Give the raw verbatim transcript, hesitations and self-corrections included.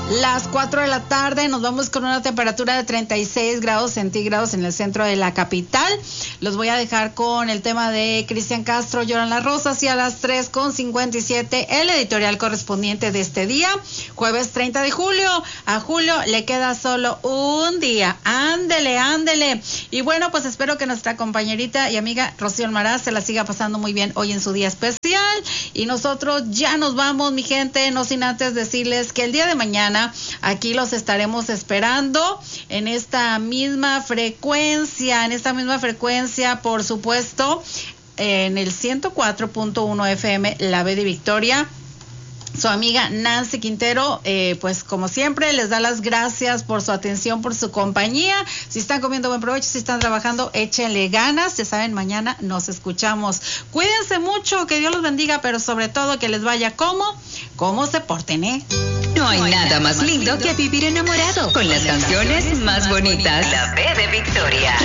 Las cuatro de la tarde nos vamos con una temperatura de treinta y seis grados centígrados en el centro de la capital. Los voy a dejar con el tema de Cristian Castro, Lloran las Rosas, y a las tres con cincuenta y siete el editorial correspondiente de este día, jueves treinta de julio. A julio le queda solo un día. Ándele, ándele. Y bueno, pues espero que nuestra compañerita y amiga Rocío Almaraz se la siga pasando muy bien hoy en su día especial. Y nosotros ya nos vamos, mi gente, no sin antes decirles que el día de mañana aquí los estaremos esperando en esta misma frecuencia, en esta misma frecuencia, por supuesto, en el ciento cuatro punto uno F M, La B de Victoria. Su amiga Nancy Quintero, eh, pues como siempre, les da las gracias por su atención, por su compañía. Si están comiendo, buen provecho. Si están trabajando, échenle ganas. Ya saben, mañana nos escuchamos. Cuídense mucho, que Dios los bendiga, pero sobre todo que les vaya como, como se porten, ¿eh? No hay nada más lindo que vivir enamorado con las canciones más bonitas. La B de Victoria.